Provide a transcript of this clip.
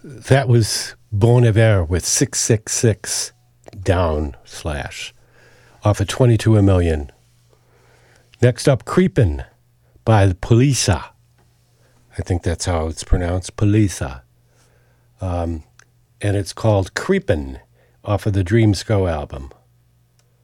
That was Bon Iver with 666 down slash off of 22 a Million. Next up, Creepin' by Polisa. I think that's how it's pronounced, Polisa. And it's called Creepin' off of the Dreams Go album.